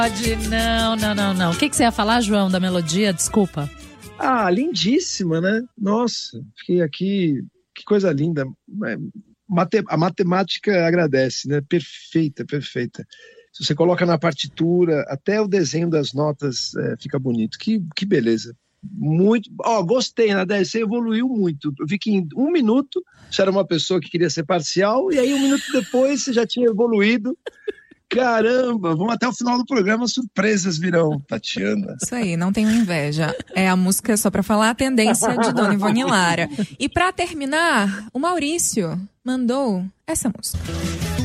Não. O que você ia falar, João, da melodia? Desculpa. Lindíssima, né? Nossa, fiquei aqui, que coisa linda. A matemática agradece, né? Perfeita. Se você coloca na partitura, até o desenho das notas fica bonito. Que beleza. Muito. Gostei, Nadé, você evoluiu muito. Eu vi que em 1 minuto você era uma pessoa que queria ser parcial, e aí 1 minuto depois você já tinha evoluído. Caramba, vamos até o final do programa, surpresas virão, Tatiana. Isso aí, não tenho inveja. A música, só pra falar, a tendência de Dona Ivone Lara. E pra terminar, o Maurício mandou essa música.